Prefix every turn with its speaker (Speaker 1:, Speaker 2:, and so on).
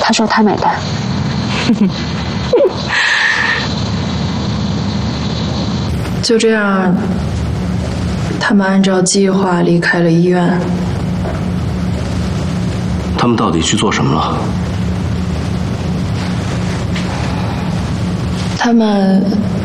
Speaker 1: 他说他买单。
Speaker 2: 就这样，他们按照计划离开了医院。
Speaker 3: 他们到底去做什么了？
Speaker 2: 他们